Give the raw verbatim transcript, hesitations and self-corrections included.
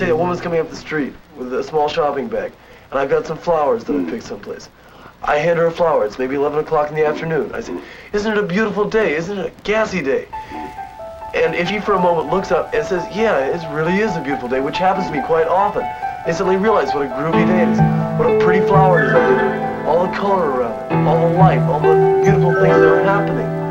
say a woman's coming up the street with a small shopping bag, and I've got some flowers that I picked someplace. I hand her a flower. It's maybe eleven o'clock in the afternoon. I say, isn't it a beautiful day? Isn't it a gassy day? And if she for a moment looks up and says, yeah, it really is a beautiful day, which happens to me quite often, they suddenly realize what a groovy day it is, what a pretty flower it is I did. All the color around it, all the light, all the beautiful things that are happening.